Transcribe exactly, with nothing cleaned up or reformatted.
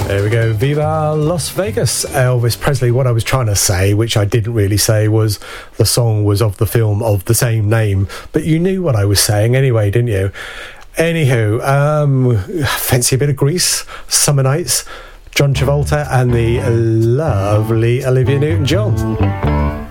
There we go. Viva Las Vegas, Elvis Presley. What I was trying to say, which I didn't really say, was the song was of the film of the same name, but you knew what I was saying anyway, didn't you? Anywho, um, fancy a bit of Grease, Summer Nights, John Travolta and the lovely Olivia Newton-John.